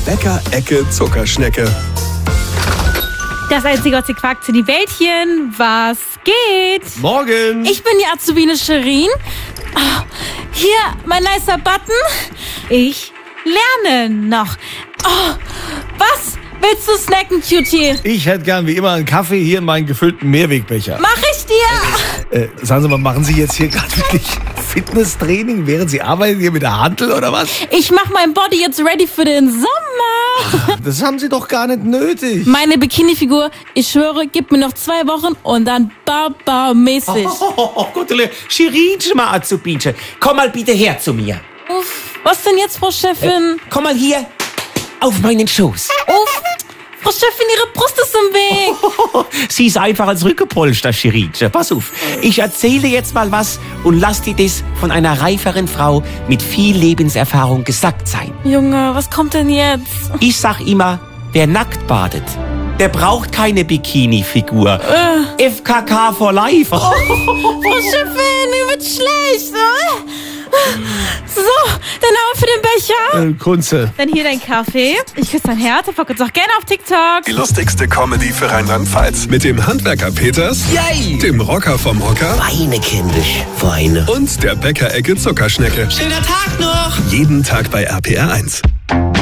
Bäcker-Ecke Zuckerschnecke. Das einzige, was ihr quakt, sind die Wäldchen. Was geht? Morgen. Ich bin die Azubine Shirin. Oh, hier, mein nicer Button. Ich lerne noch. Oh, was willst du snacken, Cutie? Ich hätte gern wie immer einen Kaffee hier in meinen gefüllten Mehrwegbecher. Mach ich dir. Sagen Sie mal, machen Sie jetzt hier gerade wirklich Fitnesstraining, während Sie arbeiten hier mit der Hantel oder was? Ich mach mein Body jetzt ready für den Sommer. Das haben Sie doch gar nicht nötig. Meine Bikini-Figur, ich schwöre, gib mir noch 2 Wochen und dann Baba-mäßig. Gute Shirinchen mal Azubinchen. Komm mal bitte her zu mir. Uff, was denn jetzt, Frau Chefin? Komm mal hier auf meinen Schoß. Uff, Frau Chefin, Ihre Brust ist im Weg. Sie ist einfach als Rückgepolster, Shirinchen. Pass auf, ich erzähle jetzt mal was und lass dir das von einer reiferen Frau mit viel Lebenserfahrung gesagt sein. Junge, was kommt denn jetzt? Ich sag immer, wer nackt badet, der braucht keine Bikini-Figur. FKK for life. Frau Chefin, mir wird schlecht. So, der Name für den Becher. Kunze. Dann hier dein Kaffee. Ich küsse dein Herz. Folgt uns auch gerne auf TikTok. Die lustigste Comedy für Rheinland-Pfalz. Mit dem Handwerker Peters, Yay! dem Rocker vom Hocker Weine kindisch, Weine. und der Bäcker-Ecke Zuckerschnecke. Schöner Tag noch! Jeden Tag bei RPR 1.